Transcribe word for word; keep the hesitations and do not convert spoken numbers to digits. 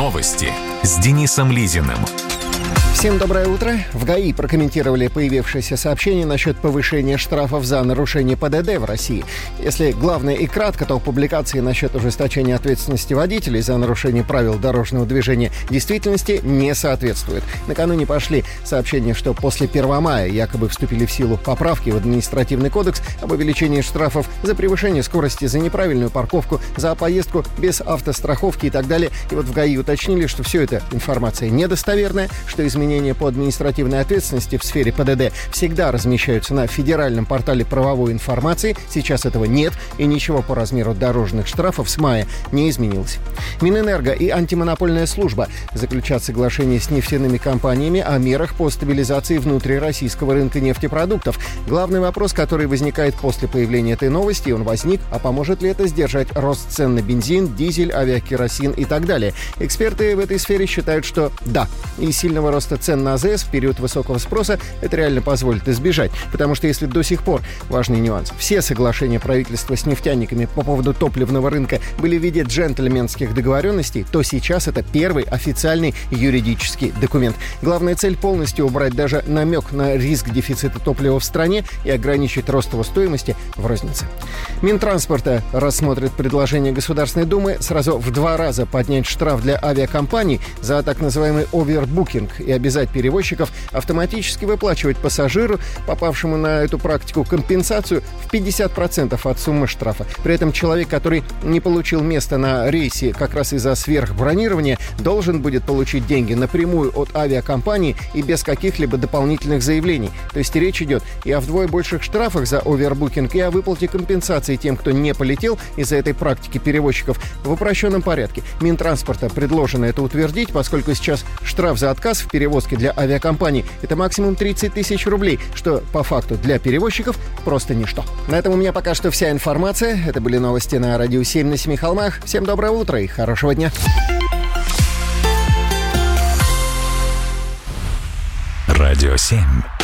Новости с Денисом Лизиным. Всем доброе утро. В ГАИ прокомментировали появившееся сообщение насчет повышения штрафов за нарушение ПДД в России. Если главное и кратко, то публикации насчет ужесточения ответственности водителей за нарушение правил дорожного движения действительности не соответствуют. Накануне пошли сообщения, что после первого мая якобы вступили в силу поправки в административный кодекс об увеличении штрафов за превышение скорости, за неправильную парковку, за поездку без автостраховки и так далее. И вот в ГАИ уточнили, что все это информация недостоверная, что изменения по административной ответственности в сфере ПДД всегда размещаются на федеральном портале правовой информации. Сейчас этого нет, и ничего по размеру дорожных штрафов с мая не изменилось. Минэнерго и антимонопольная служба заключат соглашение с нефтяными компаниями о мерах по стабилизации внутрироссийского рынка нефтепродуктов. Главный вопрос, который возникает после появления этой новости, он возник, а поможет ли это сдержать рост цен на бензин, дизель, авиакеросин и так далее. Эксперты в этой сфере считают, что да, и сильного роста цен на АЗС в период высокого спроса это реально позволит избежать. Потому что если до сих пор, важный нюанс, все соглашения правительства с нефтяниками по поводу топливного рынка были в виде джентльменских договоренностей, то сейчас это первый официальный юридический документ. Главная цель — полностью убрать даже намек на риск дефицита топлива в стране и ограничить рост его стоимости в рознице. Минтранспорта рассмотрит предложение Государственной Думы сразу в два раза поднять штраф для авиакомпаний за так называемый овербукинг и обязать перевозчиков автоматически выплачивать пассажиру, попавшему на эту практику, компенсацию в пятьдесят процентов от суммы штрафа. При этом человек, который не получил место на рейсе как раз из-за сверхбронирования, должен будет получить деньги напрямую от авиакомпании и без каких-либо дополнительных заявлений. То есть речь идет и о вдвое больших штрафах за овербукинг, и о выплате компенсации тем, кто не полетел из-за этой практики перевозчиков в упрощенном порядке. Минтранспорта предложено это утвердить, поскольку сейчас штраф за отказ в перевозке для авиакомпаний — это максимум тридцать тысяч рублей, что по факту для перевозчиков просто ничто. На этом у меня пока что вся информация. Это были новости на Радио семь на Семи холмах. Всем доброе утро и хорошего дня. Радио семь.